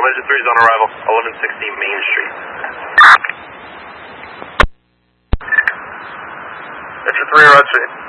Engine 3 is on arrival, 1116 Main Street. Engine 3, Roger.